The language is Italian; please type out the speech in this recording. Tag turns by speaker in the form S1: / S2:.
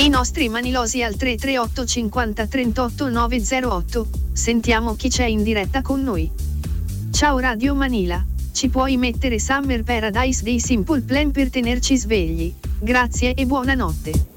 S1: I nostri manilosi al 338 50 38 908. Sentiamo chi c'è in diretta con noi. Ciao Radio Manila, ci puoi mettere Summer Paradise dei Simple Plan per tenerci svegli? Grazie e buonanotte.